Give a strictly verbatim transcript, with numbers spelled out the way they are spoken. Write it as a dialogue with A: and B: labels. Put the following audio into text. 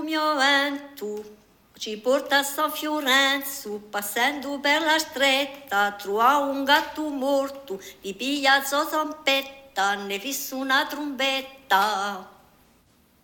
A: mio vento ci porta a San Fiorenzo, passando per la stretta, trova un gatto morto, vi piglia la zampetta, ne fissa una trombetta.